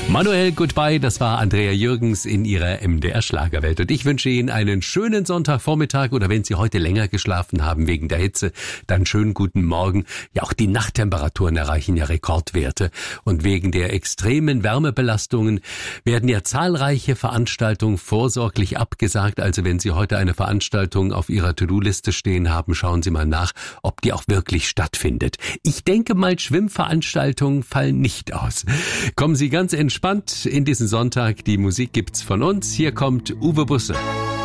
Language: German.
Manuel Goodbye, das war Andrea Jürgens in ihrer MDR-Schlagerwelt. Und ich wünsche Ihnen einen schönen Sonntagvormittag oder wenn Sie heute länger geschlafen haben wegen der Hitze, dann schönen guten Morgen. Ja, auch die Nachttemperaturen erreichen ja Rekordwerte. Und wegen der extremen Wärmebelastungen werden ja zahlreiche Veranstaltungen vorsorglich abgesagt. Also wenn Sie heute eine Veranstaltung auf Ihrer To-Do-Liste stehen haben, schauen Sie mal nach, ob die auch wirklich stattfindet. Ich denke mal, Schwimmveranstaltungen fallen nicht aus. Kommen Sie ganz entspannt in diesen Sonntag. Die Musik gibt's von uns. Hier kommt Uwe Busse.